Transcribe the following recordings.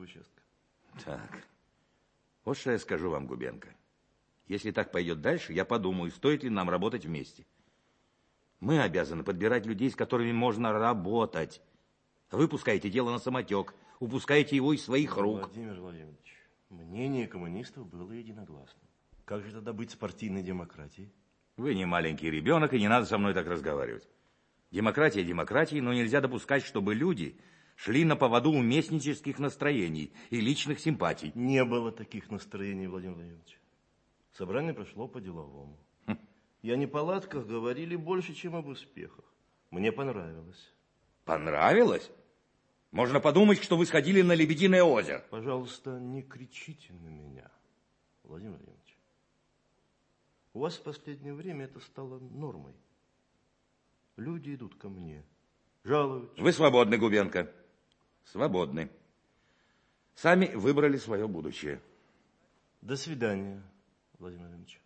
участка. Так, вот что я скажу вам, Губенко. Если так пойдет дальше, я подумаю, стоит ли нам работать вместе. Мы обязаны подбирать людей, с которыми можно работать. Вы пускаете дело на самотек, упускаете его из своих рук. Владимир Владимирович, мнение коммунистов было единогласным. Как же тогда быть с партийной демократией? Вы не маленький ребенок, и не надо со мной так разговаривать. Демократия демократией, но нельзя допускать, чтобы люди шли на поводу у местнических настроений и личных симпатий. Не было таких настроений, Владимир Владимирович. Собрание прошло по-деловому. И о неполадках говорили больше, чем об успехах. Мне понравилось. Понравилось? Можно подумать, что вы сходили на Лебединое озеро. Пожалуйста, не кричите на меня, Владимир Владимирович. У вас в последнее время это стало нормой. Люди идут ко мне, жалуются. Вы свободны, Губенко. Свободны. Сами выбрали свое будущее. До свидания, Владимир Владимирович.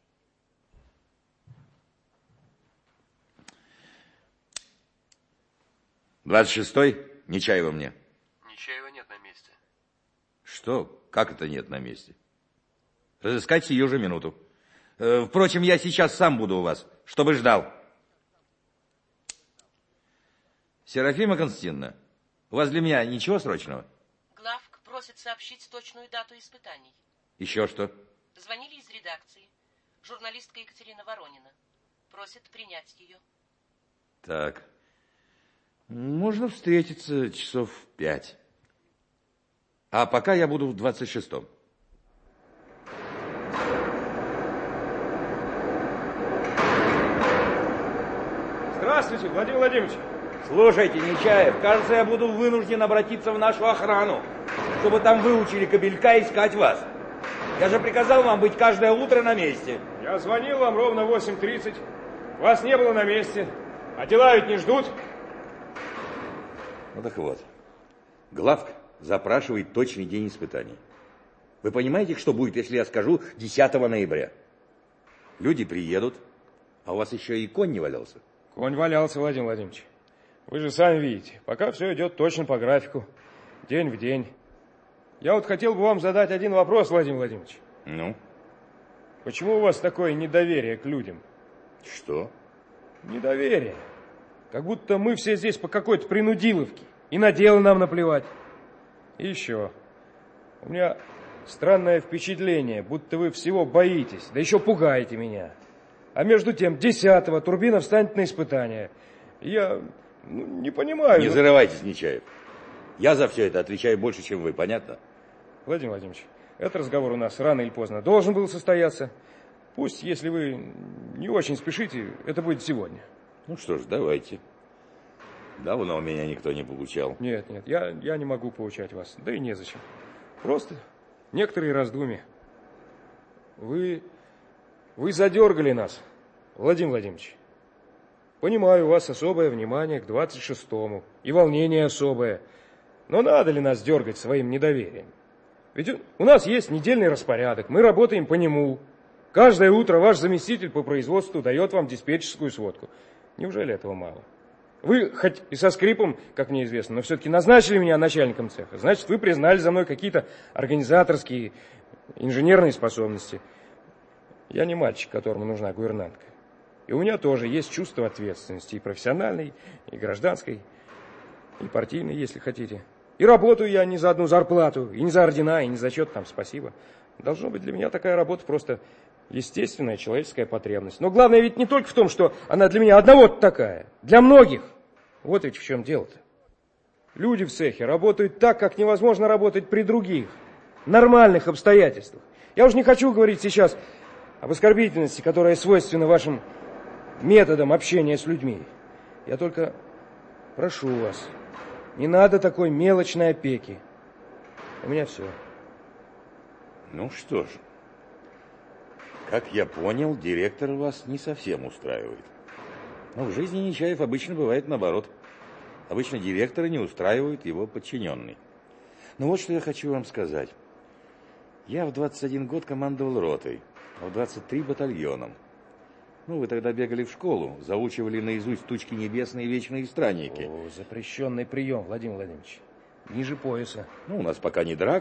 «26-й? Нечаева мне». Нечаева нет на месте. Что? Как это нет на месте? Разыскать сию же минуту. Впрочем, я сейчас сам буду у вас, чтобы ждал. Серафима Константиновна, у вас для меня ничего срочного? Главк просит сообщить точную дату испытаний. Еще что? Звонили из редакции. Журналистка Екатерина Воронина. Просит принять ее. Так. Можно встретиться часов в 5. А пока я буду в 26-м. Здравствуйте, Владимир Владимирович. Слушайте, Нечаев, кажется, я буду вынужден обратиться в нашу охрану, чтобы там выучили кобелька искать вас. Я же приказал вам быть каждое утро на месте. Я звонил вам ровно в 8:30. Вас не было на месте. А дела ведь не ждут. Ну так вот, главк запрашивает точный день испытаний. Вы понимаете, что будет, если я скажу 10 ноября? Люди приедут, а у вас еще и конь не валялся. Конь валялся, Владимир Владимирович. Вы же сами видите, пока все идет точно по графику, день в день. Я вот хотел бы вам задать один вопрос, Владимир Владимирович. Ну? Почему у вас такое недоверие к людям? Что? Недоверие. Как будто мы все здесь по какой-то принудиловке, и на дело нам наплевать. И еще. У меня странное впечатление, будто вы всего боитесь, да еще пугаете меня. А между тем, 10-го Турбина встанет на испытание. Я не понимаю. Не зарывайтесь, Нечаев. Я за все это отвечаю больше, чем вы, понятно? Владимир Владимирович, этот разговор у нас рано или поздно должен был состояться. Пусть, если вы не очень спешите, это будет сегодня. Ну что ж, давайте. Давно меня никто не получал. Нет, я не могу получать вас, да и незачем. Просто некоторые раздумья. Вы задергали нас, Владимир Владимирович. Понимаю, у вас особое внимание к 26-му и волнение особое. Но надо ли нас дергать своим недоверием? Ведь у нас есть недельный распорядок, мы работаем по нему. Каждое утро ваш заместитель по производству дает вам диспетчерскую сводку. Неужели этого мало? Вы, хоть и со скрипом, как мне известно, но все-таки назначили меня начальником цеха. Значит, вы признали за мной какие-то организаторские, инженерные способности. Я не мальчик, которому нужна гувернантка. И у меня тоже есть чувство ответственности, и профессиональной, и гражданской, и партийной, если хотите. И работаю я не за одну зарплату, и не за ордена, и не за счет там спасибо. Должно быть для меня такая работа просто естественная человеческая потребность. Но главное ведь не только в том, что она для меня одного-то такая. Для многих. Вот ведь в чем дело-то. Люди в цехе работают так, как невозможно работать при других, нормальных обстоятельствах. Я уж не хочу говорить сейчас об оскорбительности, которая свойственна вашим методам общения с людьми. Я только прошу вас, не надо такой мелочной опеки. У меня все. Ну что ж, как я понял, директор вас не совсем устраивает. Но в жизни Нечаев обычно бывает наоборот. Обычно директора не устраивают его подчиненный. Ну вот что я хочу вам сказать. Я в 21 год командовал ротой, а в 23 батальоном. Ну, вы тогда бегали в школу, заучивали наизусть тучки небесные и вечные странники. О, запрещенный прием, Владимир Владимирович. Ниже пояса. Ну, у нас пока не драка.